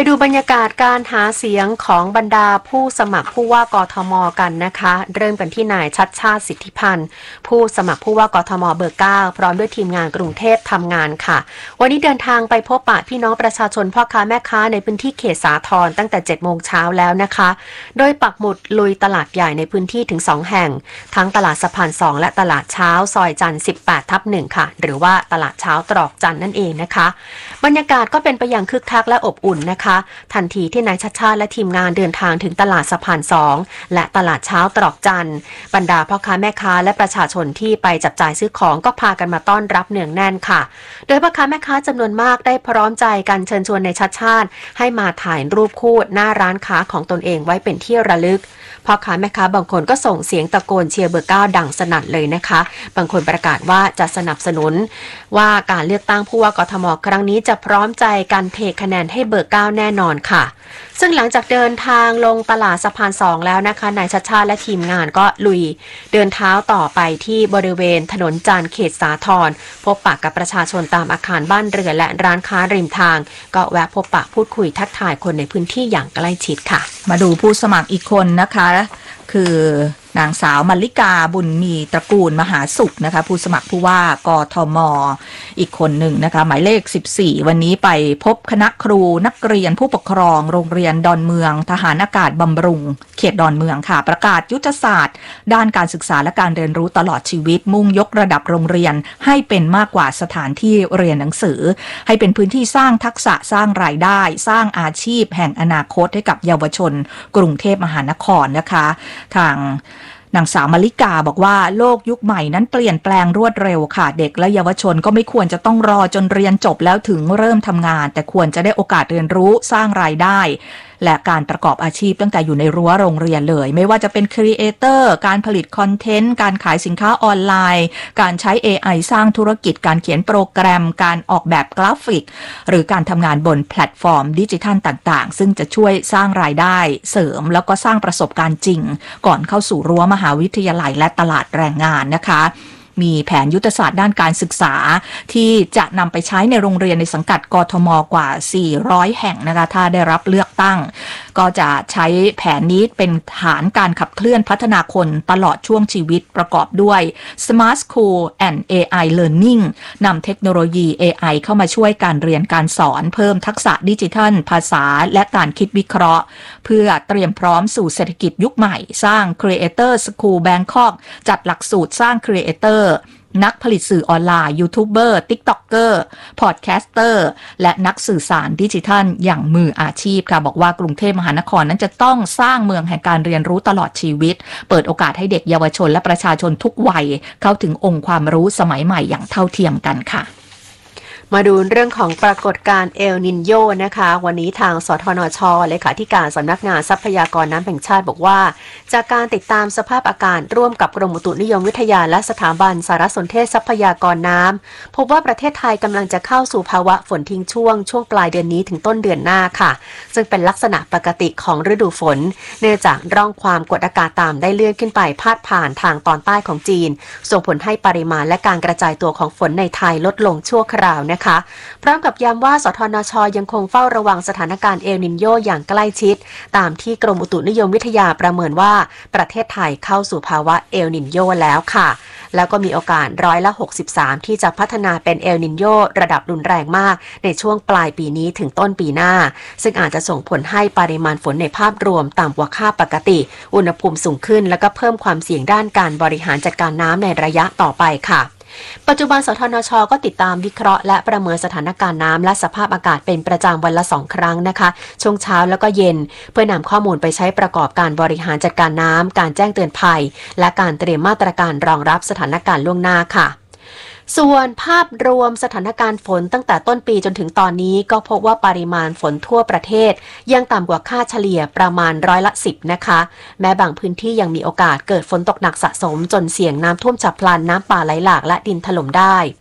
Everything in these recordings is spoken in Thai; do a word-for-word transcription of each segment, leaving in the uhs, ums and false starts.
ดูบรรยากาศการหาเสียงของบรรดาผู้สมัครผู้ว่ากทมกันนะคะเริ่มกันที่นายชัชชาติสิทธิพันธ์ผู้สมัครผู้ว่ากทมเบอร์เก้าพร้อมด้วยทีมงานกรุงเทพทำงานค่ะวันนี้เดินทางไปพบปะพี่น้องประชาชนพ่อค้าแม่ค้าในพื้นที่เขตสาทรตั้งแต่เจ็ดโมงเช้าแล้วนะคะโดยปักหมุดลุยตลาดใหญ่ในพื้นที่ถึงสองแห่งทั้งตลาดสะพานสองและตลาดเช้าซอยจันทร์สิบแปดทับหนึ่งค่ะหรือว่าตลาดเช้าตรอกจันทร์นั่นเองนะคะบรรยากาศก็เป็นไปอย่างคึกคักและอบอุ่นนะคะทันทีที่นายชัชชาติและทีมงานเดินทางถึงตลาดสะพานสองและตลาดเช้าตรอกจันทร์บรรดาพ่อค้าแม่ค้าและประชาชนที่ไปจับจ่ายซื้อของก็พากันมาต้อนรับเนืองแน่นค่ะโดยพ่อค้าแม่ค้าจำนวนมากได้พร้อมใจกันเชิญชวนนายชัชชาติให้มาถ่ายรูปคู่หน้าร้านค้าของตนเองไว้เป็นที่ระลึกพ่อค้าแม่ค้าบางคนก็ส่งเสียงตะโกนเชียร์เบอร์เก้าดังสนั่นเลยนะคะบางคนประกาศว่าจะสนับสนุนว่าการเลือกตั้งผู้ว่ากทมครั้งนี้จะพร้อมใจกันเทคะแนนให้เบอร์เก้าแน่นอนค่ะซึ่งหลังจากเดินทางลงตลาดสะพานสองแล้วนะคะนายชัชชาติและทีมงานก็ลุยเดินเท้าต่อไปที่บริเวณถนนจันทร์เขตสาทรพบปะกับประชาชนตามอาคารบ้านเรือนและร้านค้าริมทางก็แวะพบปะพูดคุยทักทายคนในพื้นที่อย่างใกล้ชิดค่ะมาดูผู้สมัครอีกคนนะคะคือนางสาวมัลลิกาบุญมีตระกูลมหาสุขนะคะผู้สมัครผู้ว่ากทมอีกคนหนึ่งนะคะหมายเลขสิบสี่วันนี้ไปพบคณะครูนักเรียนผู้ปกครองโรงเรียนดอนเมืองทหารอากาศบำรุงเขตดอนเมืองค่ะประกาศยุทธศาสตร์ด้านการศึกษาและการเรียนรู้ตลอดชีวิตมุ่งยกระดับโรงเรียนให้เป็นมากกว่าสถานที่เรียนหนังสือให้เป็นพื้นที่สร้างทักษะสร้างรายได้สร้างอาชีพแห่งอนาคตให้กับเยาวชนกรุงเทพมหานครนะคะทางนางสาวมาริกาบอกว่าโลกยุคใหม่นั้นเปลี่ยนแปลงรวดเร็วค่ะเด็กและเยาวชนก็ไม่ควรจะต้องรอจนเรียนจบแล้วถึงเริ่มทำงานแต่ควรจะได้โอกาสเรียนรู้สร้างรายได้และการประกอบอาชีพตั้งแต่อยู่ในรั้วโรงเรียนเลยไม่ว่าจะเป็นครีเอเตอร์การผลิตคอนเทนต์การขายสินค้าออนไลน์การใช้ เอ ไอ สร้างธุรกิจการเขียนโปรแกรมการออกแบบกราฟิกหรือการทำงานบนแพลตฟอร์มดิจิทัลต่างๆซึ่งจะช่วยสร้างรายได้เสริมแล้วก็สร้างประสบการณ์จริงก่อนเข้าสู่รั้วมหาวิทยาลัยและตลาดแรงงานนะคะมีแผนยุทธศาสตร์ด้านการศึกษาที่จะนำไปใช้ในโรงเรียนในสังกัดกทมกว่าสี่ร้อยแห่งนะคะถ้าได้รับเลือกตั้งก็จะใช้แผนนี้เป็นฐานการขับเคลื่อนพัฒนาคนตลอดช่วงชีวิตประกอบด้วย Smart School and เอ ไอ Learning นำเทคโนโลยี เอ ไอ เข้ามาช่วยการเรียนการสอนเพิ่มทักษะดิจิทัลภาษาและการคิดวิเคราะห์เพื่อเตรียมพร้อมสู่เศรษฐกิจยุคใหม่สร้าง Creator School Bangkok จัดหลักสูตรสร้าง Creatorนักผลิตสื่อออนไลน์ยูทูบเบอร์ติ๊กต็อกเกอร์พอดแคสเตอร์และนักสื่อสารดิจิทัลอย่างมืออาชีพค่ะบอกว่ากรุงเทพมหานครนั้นจะต้องสร้างเมืองแห่งการเรียนรู้ตลอดชีวิตเปิดโอกาสให้เด็กเยาวชนและประชาชนทุกวัยเข้าถึงองค์ความรู้สมัยใหม่อย่างเท่าเทียมกันค่ะมาดูเรื่องของปรากฏการณ์เอลนินโญนะคะวันนี้ทางสทนชเลขาธิการสำนักงานทรัพยากรน้ำแห่งชาติบอกว่าจากการติดตามสภาพอากาศร่วมกับกรมอุตุนิยมวิทยาและสถาบันสารสนเทศทรัพยากรน้ำพบว่าประเทศไทยกำลังจะเข้าสู่ภาวะฝนทิ้งช่วงช่วงปลายเดือนนี้ถึงต้นเดือนหน้าค่ะซึ่งเป็นลักษณะปกติของฤดูฝนเนื่องจากร่องความกดอากาศต่ำได้เลื่อนขึ้นไปพาดผ่านทางตอนใต้ของจีนส่งผลให้ปริมาณและการกระจายตัวของฝนในไทยลดลงชั่วคราวนะคะพร้อมกับย้ำว่าสทนช.ยังคงเฝ้าระวังสถานการณ์เอลนินโญอย่างใกล้ชิดตามที่กรมอุตุนิยมวิทยาประเมินว่าประเทศไทยเข้าสู่ภาวะเอลนินโญแล้วค่ะแล้วก็มีโอกาสร้อยละหกสิบสามที่จะพัฒนาเป็นเอลนินโญระดับรุนแรงมากในช่วงปลายปีนี้ถึงต้นปีหน้าซึ่งอาจจะส่งผลให้ปริมาณฝนในภาพรวมต่ำกว่าค่าปกติอุณหภูมิสูงขึ้นและก็เพิ่มความเสี่ยงด้านการบริหารจัดการน้ำในระยะต่อไปค่ะปัจจุบันสทนช.ก็ติดตามวิเคราะห์และประเมินสถานการณ์น้ำและสภาพอากาศเป็นประจำวันละสองครั้งนะคะช่วงเช้าแล้วก็เย็นเพื่อนำข้อมูลไปใช้ประกอบการบริหารจัดการน้ำการแจ้งเตือนภัยและการเตรียมมาตรการรองรับสถานการณ์ล่วงหน้าค่ะส่วนภาพรวมสถานการณ์ฝนตั้งแต่ต้นปีจนถึงตอนนี้ก็พบว่าปริมาณฝนทั่วประเทศยังต่ำกว่าค่าเฉลี่ยประมาณร้อยละสิบนะคะแม้บางพื้นที่ยังมีโอกาสเกิดฝนตกหนักสะสมจนเสี่ยงน้ำท่วมฉับพลันน้ำป่าไหลหลากและดินถล่มได้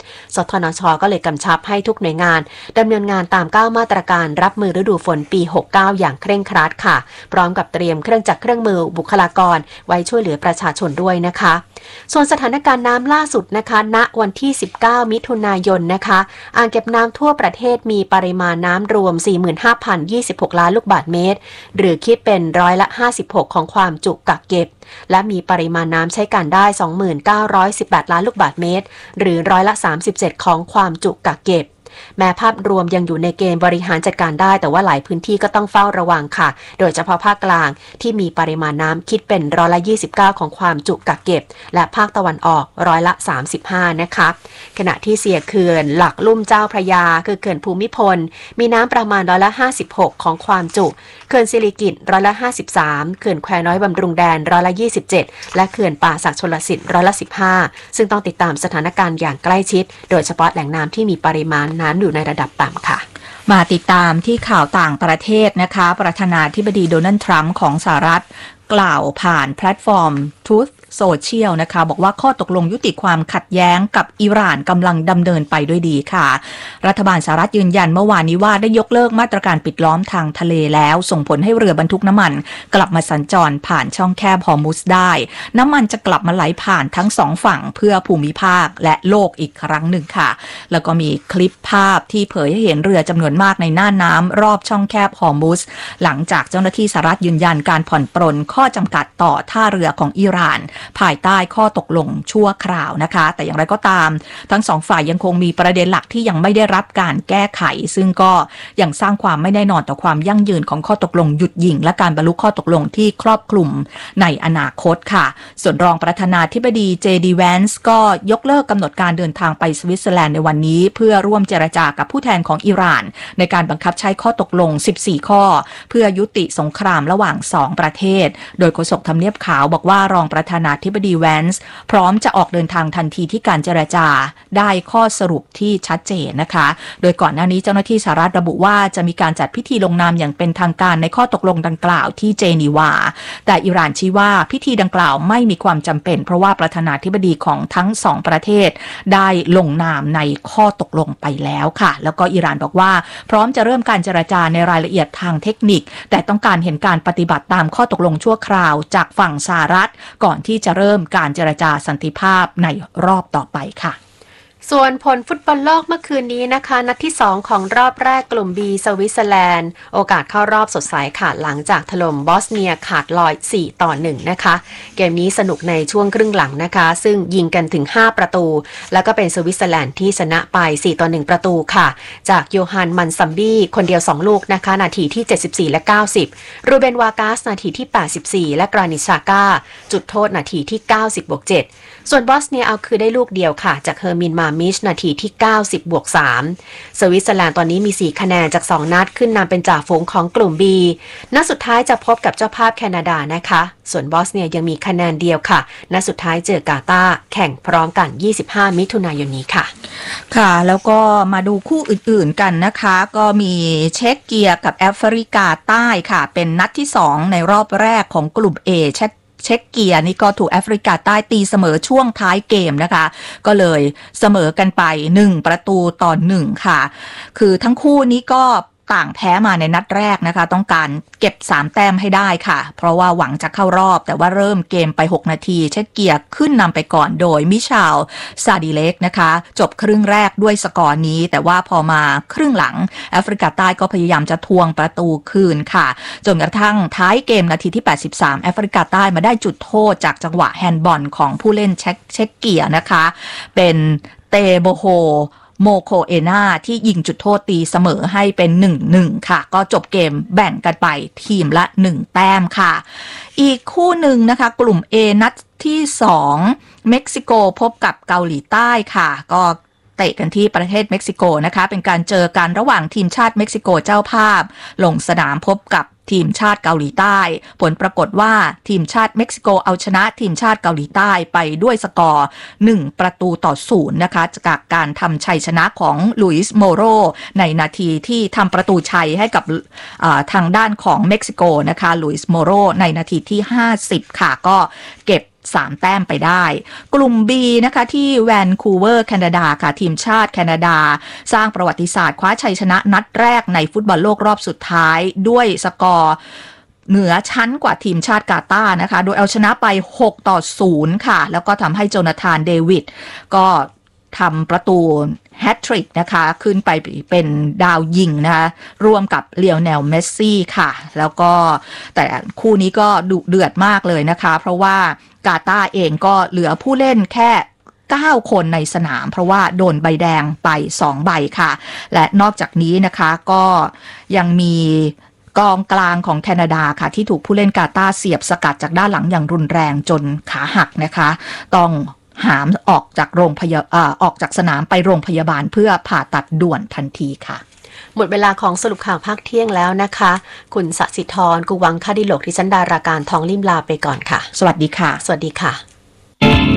สทนช.ก็เลยกำชับให้ทุกหน่วยงานดำเนินงานตามเก้ามาตรการรับมือฤดูฝนปีหกสิบเก้าอย่างเคร่งครัดค่ะพร้อมกับเตรียมเครื่องจักรเครื่องมือบุคลากรไว้ช่วยเหลือประชาชนด้วยนะคะส่วนสถานการณ์น้ำล่าสุดนะคะณวันที่สิบเก้ามิถุนายนนะคะอ่างเก็บน้ำทั่วประเทศมีปริมาณน้ำรวม สี่หมื่นห้าพันยี่สิบหก ล้านลูกบาศก์เมตรหรือคิดเป็นร้อยละห้าสิบหกของความจุกักเก็บและมีปริมาณน้ำใช้การได้ สองหมื่นเก้าร้อยสิบแปด ล้านลูกบาศก์เมตรหรือร้อยละสามสิบเจ็ดของความจุกักเก็บแม้ภาพรวมยังอยู่ในเกณฑ์บริหารจัดการได้แต่ว่าหลายพื้นที่ก็ต้องเฝ้าระวังค่ะโดยเฉพาะภาคกลางที่มีปริมาณน้ำคิดเป็นร้อยละยี่สิบเก้าของความจุกักเก็บและภาคตะวันออกร้อยละสามสิบห้านะคะขณะที่เสียเขื่อนหลักลุ่มเจ้าพระยาคือเขื่อนภูมิพลมีน้ำประมาณร้อยละห้าสิบหกของความจุเขื่อนสิริกิติ์ร้อยละห้าสิบสามเขื่อนแควน้อยบำรุงแดนร้อยละยี่สิบเจ็ดและเขื่อนป่าสักชลสิทธิ์ร้อยละสิบห้าซึ่งต้องติดตามสถานการณ์อย่างใกล้ชิดโดยเฉพาะแหล่งน้ำที่มีปริมาณน้ำอยู่ในระดับต่ำค่ะมาติดตามที่ข่าวต่างประเทศนะคะประธานาธิบดีโดนัลด์ทรัมป์ของสหรัฐกล่าวผ่านแพลตฟอร์ม Truthโซเชียลนะคะบอกว่าข้อตกลงยุติความขัดแย้งกับอิหร่านกำลังดำเนินไปด้วยดีค่ะรัฐบาลสหรัฐยืนยันเมื่อวานนี้ว่าได้ยกเลิกมาตรการปิดล้อมทางทะเลแล้วส่งผลให้เรือบรรทุกน้ำมันกลับมาสัญจรผ่านช่องแคบฮอร์มุซได้น้ำมันจะกลับมาไหลผ่านทั้งสองฝั่งเพื่อภูมิภาคและโลกอีกครั้งหนึ่งค่ะแล้วก็มีคลิปภาพที่เผยให้เห็นเรือจำนวนมากในน่านน้ำรอบช่องแคบฮอร์มุซหลังจากเจ้าหน้าที่สหรัฐยืนยันการผ่อนปรนข้อจำกัดต่อท่าเรือของอิหร่านภายใต้ข้อตกลงชั่วคราวนะคะแต่อย่างไรก็ตามทั้งสองฝ่ายยังคงมีประเด็นหลักที่ยังไม่ได้รับการแก้ไขซึ่งก็ยังสร้างความไม่แน่นอนต่อความยั่งยืนของข้อตกลงหยุดยิงและการบรรลุข้อตกลงที่ครอบคลุมในอนาคตค่ะส่วนรองประธานาธิบดีเจดีแวนส์ก็ยกเลิกกำหนดการเดินทางไปสวิตเซอร์แลนด์ในวันนี้เพื่อร่วมเจรจากับผู้แทนของอิหร่านในการบังคับใช้ข้อตกลงสิบสี่ข้อเพื่อยุติสงครามระหว่างสองประเทศโดยโฆษกทำเนียบขาวบอกว่ารองประธานาธิบดีแวนส์พร้อมจะออกเดินทางทันทีที่การเจรจาได้ข้อสรุปที่ชัดเจนนะคะโดยก่อนหน้านี้เจ้าหน้าที่สหรัฐระบุว่าจะมีการจัดพิธีลงนามอย่างเป็นทางการในข้อตกลงดังกล่าวที่เจนีวาแต่อิหร่านชี้ว่าพิธีดังกล่าวไม่มีความจำเป็นเพราะว่าประธานาธิบดีของทั้งสองประเทศได้ลงนามในข้อตกลงไปแล้วค่ะแล้วก็อิหร่านบอกว่าพร้อมจะเริ่มการเจรจาในรายละเอียดทางเทคนิคแต่ต้องการเห็นการปฏิบัติตามข้อตกลงชั่วคราวจากฝั่งสหรัฐก่อนที่จะเริ่มการเจรจาสันติภาพในรอบต่อไปค่ะส่วนผลฟุตบอลโลกเมื่อคืนนี้นะคะนัดที่สองของรอบแรกกลุ่ม B สวิตเซอร์แลนด์โอกาสเข้ารอบสดใสค่ะหลังจากถล่มบอสเนียขาดลอยสี่ต่อหนึ่งนะคะเกมนี้สนุกในช่วงครึ่งหลังนะคะซึ่งยิงกันถึงห้าประตูแล้วก็เป็นสวิตเซอร์แลนด์ที่ชนะไปสี่ต่อหนึ่งประตูค่ะจากโยฮันมันซัมบี้คนเดียวสองลูกนะคะนาทีที่เจ็ดสิบสี่และเก้าสิบรูเบนวากาสนาทีที่แปดสิบสี่และกรานิชาก้าจุดโทษนาทีที่เก้าสิบบวกเจ็ดส่วนบอสเนียเอาคือได้ลูกเดียวค่ะจากเฮอร์มินมามิชนาทีที่เก้าสิบบวกสามสวิตเซอร์แลนด์ตอนนี้มีสี่คะแนนจากสองนัดขึ้นนำเป็นจ่าฝูงของกลุ่ม B นัดสุดท้ายจะพบกับเจ้าภาพแคนาดานะคะส่วนบอสเนียยังมีคะแนนเดียวค่ะนัดสุดท้ายเจอกาตาร์แข่งพร้อมกันยี่สิบห้ามิถุนายนนี้ค่ะค่ะแล้วก็มาดูคู่อื่นๆกันนะคะก็มีเช็กเกียกับแอฟริกาใต้ค่ะเป็นนัดที่สองในรอบแรกของกลุ่ม A เช็กเช็กเกียนี่ก็ถูกแอฟริกาใต้ตีเสมอช่วงท้ายเกมนะคะก็เลยเสมอกันไปหนึ่งประตูต่อหนึ่งค่ะคือทั้งคู่นี้ก็ต่างแพ้มาในนัดแรกนะคะต้องการเก็บสามแต้มให้ได้ค่ะเพราะว่าหวังจะเข้ารอบแต่ว่าเริ่มเกมไปหกนาทีเช็กเกียขึ้นนำไปก่อนโดยมิชาลซาดิเล็กนะคะจบครึ่งแรกด้วยสกอร์นี้แต่ว่าพอมาครึ่งหลังแอฟริกาใต้ก็พยายามจะทวงประตูคืนค่ะจนกระทั่งท้ายเกมนาทีที่แปดสิบสามแอฟริกาใต้มาได้จุดโทษจากจังหวะแฮนด์บอลของผู้เล่นเช็กเช็กเกียนะคะเป็นเตโบโฮโมโคเอนาที่ยิงจุดโทษตีเสมอให้เป็น หนึ่งหนึ่ง ค่ะก็จบเกมแบ่งกันไปทีมละหนึ่งแต้มค่ะอีกคู่หนึ่งนะคะกลุ่ม A นัดที่สองเม็กซิโกพบกับเกาหลีใต้ค่ะก็เตะกันที่ประเทศเม็กซิโกนะคะเป็นการเจอกันระหว่างทีมชาติเม็กซิโกเจ้าภาพลงสนามพบกับทีมชาติเกาหลีใต้ผลปรากฏว่าทีมชาติเม็กซิโกเอาชนะทีมชาติเกาหลีใต้ไปด้วยสกอร์หนึ่งประตูต่อศูนย์นะคะจากการทำชัยชนะของลุยส์โมโรในนาทีที่ทำประตูชัยให้กับทางด้านของเม็กซิโกนะคะลุยส์โมโรในนาทีที่ห้าสิบค่ะก็เก็บสามแต้มไปได้กลุ่ม B นะคะที่แวนคูเวอร์แคนาดาค่ะทีมชาติแคนาดาสร้างประวัติศาสตร์คว้าชัยชนะนัดแรกในฟุตบอลโลกรอบสุดท้ายด้วยสกอร์เหนือชั้นกว่าทีมชาติกาตาร์นะคะโดยเอาชนะไปหกต่อศูนย์ค่ะแล้วก็ทำให้โจนาธานเดวิดก็ทำประตูแฮตทริกนะคะขึ้นไปเป็นดาวยิงนะคะร่วมกับเลียวเนลเมสซี่ค่ะแล้วก็แต่คู่นี้ก็ดุเดือดมากเลยนะคะเพราะว่ากาตาร์เองก็เหลือผู้เล่นแค่เก้าคนในสนามเพราะว่าโดนใบแดงไปสองใบค่ะและนอกจากนี้นะคะก็ยังมีกองกลางของแคนาดาค่ะที่ถูกผู้เล่นกาตาร์เสียบสกัดจากด้านหลังอย่างรุนแรงจนขาหักนะคะต้องหามออกจากโรงพยาบาลออกจากสนามไปโรงพยาบาลเพื่อผ่าตัดด่วนทันทีค่ะหมดเวลาของสรุปข่าวภาคเที่ยงแล้วนะคะคุณสศิธรกุวังคดิโลกดิฉันดาราการทองลิ่มลาไปก่อนค่ะสวัสดีค่ะสวัสดีค่ะ